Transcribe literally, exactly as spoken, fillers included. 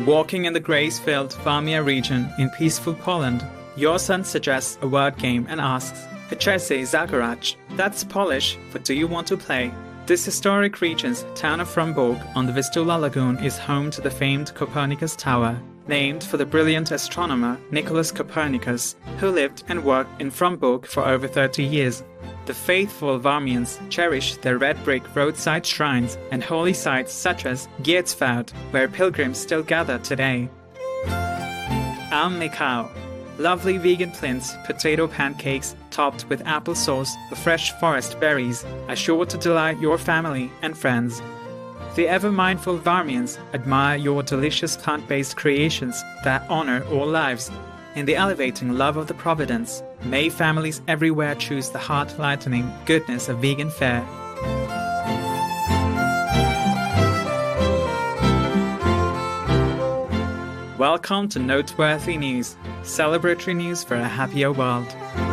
Walking in the grace-filled Warmia region in peaceful Poland, your son suggests a word game and asks, "Chce się zagrać?" That's Polish, but do you want to play? This historic region's town of Frombork on the Vistula Lagoon is home to the famed Copernicus Tower, named for the brilliant astronomer Nicholas Copernicus, who lived and worked in Frombork for over thirty years. The faithful Warmians cherish their red brick roadside shrines and holy sites such as Giersfeld, where pilgrims still gather today. Am Mikau. Lovely vegan plinths, potato pancakes topped with applesauce or fresh forest berries are sure to delight your family and friends. The ever-mindful Warmians admire your delicious plant-based creations that honor all lives. In the elevating love of the Providence, may families everywhere choose the heart-lightening goodness of vegan fare. Welcome to Noteworthy News, celebratory news for a happier world.